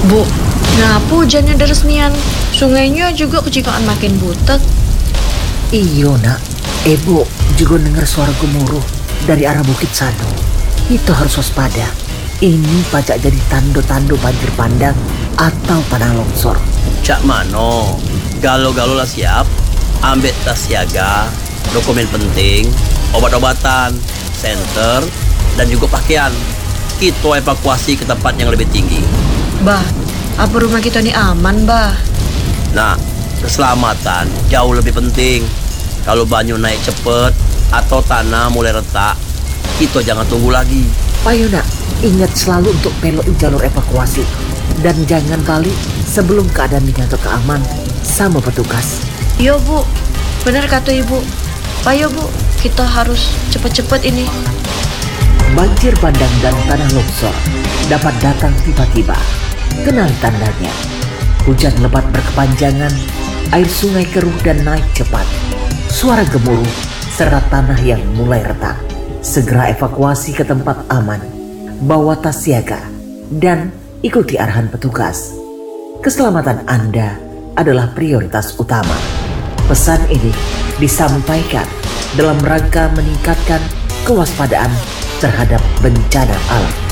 Bu, ngapa hujannya deras nian? Sungainya juga kejikaan makin butek. Iyo nak, Ibu juga dengar suara gemuruh dari arah Bukit Sado. Itu harus waspada. Ini pajak jadi tando-tando banjir bandang atau tanah longsor. Cak mano, galo-galo lah siap. Ambil tas siaga, dokumen penting, obat-obatan, senter, dan juga pakaian. Kita evakuasi ke tempat yang lebih tinggi. Bah, apa rumah kita ini aman, bah? Nah, keselamatan jauh lebih penting. Kalau banyu naik cepet atau tanah mulai retak, kita jangan tunggu lagi. Ayo nak, ingat selalu untuk belok jalur evakuasi. Dan jangan balik sebelum keadaan dinyatakan aman sama petugas. Iya, Bu. Benar kata Ibu. Ayo, Bu. Kita harus cepat-cepat ini. Banjir bandang dan tanah longsor dapat datang tiba-tiba. Kenali tandanya. Hujan lebat berkepanjangan, air sungai keruh dan naik cepat. Suara gemuruh serta tanah yang mulai retak. Segera evakuasi ke tempat aman. Bawa tas siaga dan ikuti arahan petugas. Keselamatan Anda adalah prioritas utama. Pesan ini disampaikan dalam rangka meningkatkan kewaspadaan terhadap bencana alam.